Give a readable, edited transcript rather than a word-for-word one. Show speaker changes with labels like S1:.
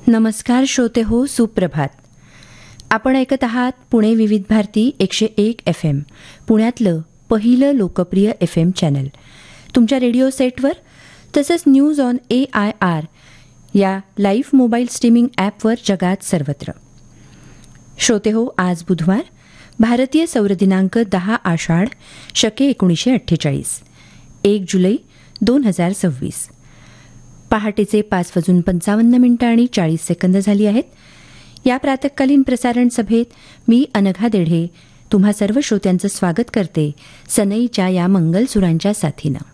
S1: नमस्कार श्रोते हो, सुप्रभात. आपण ऐकत आहात पुणे विविध भारती 101 FM, पुण्यातलं पहिलं लोकप्रिय FM चॅनल. तुमच्या रेडिओ सेटवर तसंच न्यूज ऑन AIR या लाईव्ह मोबाईल स्ट्रीमिंग ॲपवर जगात सर्वत्र. श्रोते हो, आज बुधवार, भारतीय सौर दिनांक 10 आषाढ शके 1948, 1 जुलै 2026. पहाटेचे 5:55 आणि 40 सेकंद झाली आहेत. या प्रातःकालीन प्रसारण सभेत मी अनघा देढे तुम्हा सर्व श्रोत्यांचं स्वागत करते सनईच्या या मंगलसुरांच्या साथीनं.